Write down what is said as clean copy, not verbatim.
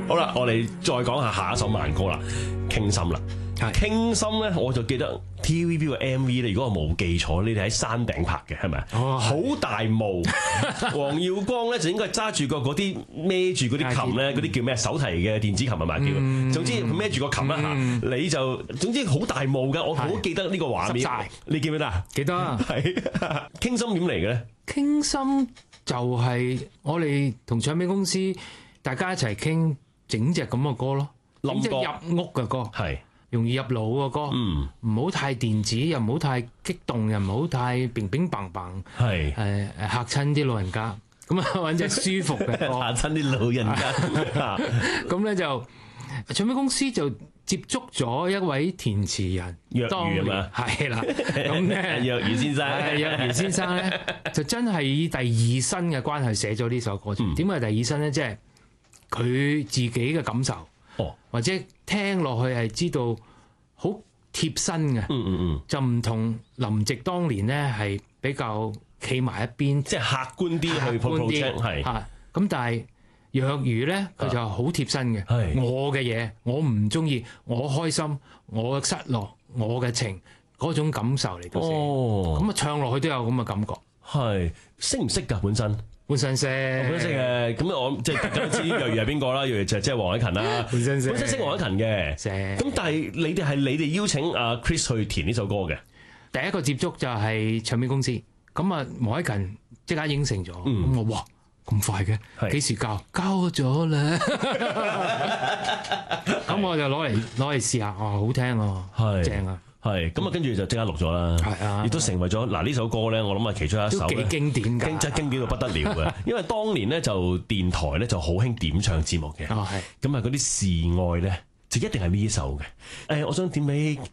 好啦，我哋再講下一首慢歌啦，傾心啦。傾心咧，我就記得 TVB 個 MV 咧，如果我冇記錯，你哋喺山頂拍嘅係咪？好大霧，黃耀光咧就應該揸住個嗰啲孭住嗰啲琴咧，嗰啲叫咩手提嘅電子琴係咪叫？總之孭住個琴啦嚇，你就總之好大霧㗎，我好記得呢個畫面。你記唔記得啊？ 記得啊。 係傾心點嚟嘅咧？ 傾心就係我哋同唱片公司大家一齊傾整隻咁嘅歌咯，整隻入屋嘅歌。係。容易入腦嘅歌，唔好太電子，又唔好太激動，又唔好太乒乒乓乓，係嚇親啲老人家，咁啊揾隻舒服嘅歌嚇親啲老人家。咁咧就唱片公司就接觸咗一位填詞人， 若如啊嘛， 係啦，咁咧若如先生， 若如先生咧就真係以第二身嘅關係寫咗呢首歌。點解第二身咧？即係佢自己嘅感受。或者聽落去係知道好貼身嘅，就唔同林夕當年咧係比較企埋一邊，即係客觀啲去 project 係嚇。咁但係若如咧，佢就好貼身嘅。我嘅嘢，我唔中意，我開心，我嘅失落，我嘅情嗰種感受嚟到寫。咁啊唱落去都有咁嘅感覺。係識唔識㗎本身？本身識嘅，咁我即係大家知若如係邊個啦？若如就即係黃凱芹啦。本身識黃凱芹嘅。咁但係你哋邀請阿 Chris 去填呢首歌嘅。第一個接觸就係唱片公司，咁啊黃凱芹即刻應承咗。咁我哇咁快嘅，幾時交咗啦？咁我就攞嚟試下，好聽啊，正啊！係咁啊，跟住就即刻錄咗啦。係啊，亦都成為咗嗱呢首歌咧，我諗係其中一首咧，幾經典㗎，真係經典到不得了嘅。因為當年咧就電台咧就好興點唱節目嘅。咁啊嗰啲示愛咧就一定係呢首嘅。我想點俾